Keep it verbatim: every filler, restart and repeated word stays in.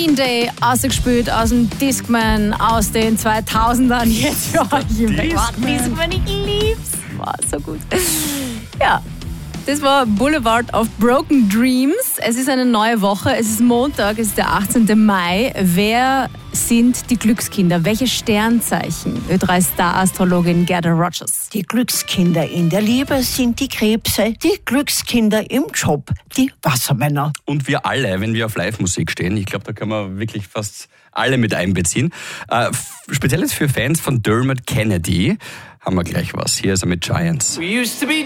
Green Day ausgespielt aus dem Discman aus den zweitausendern. Jetzt für euch im Discman. Discman, ich lieb's. War so gut. Ja. Das war Boulevard of Broken Dreams. Es ist eine neue Woche. Es ist Montag, es ist der achtzehnte Mai. Wer sind die Glückskinder? Welche Sternzeichen? Ö drei Star-Astrologin Gerda Rogers. Die Glückskinder in der Liebe sind die Krebse, die Glückskinder im Job, die Wassermänner. Und wir alle, wenn wir auf Live-Musik stehen, ich glaube, da kann man wirklich fast alle mit einbeziehen. Äh, speziell jetzt für Fans von Dermot Kennedy haben wir gleich was. Hier ist er mit Giants. We used to be